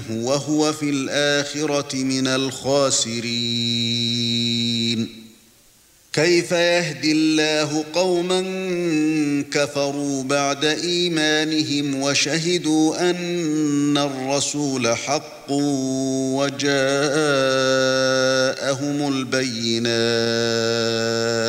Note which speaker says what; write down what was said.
Speaker 1: وهو في الآخرة من الخاسرين. كيف يهدي الله قوما كفروا بعد إيمانهم وشهدوا أن الرسول حق وجاءهم البينات؟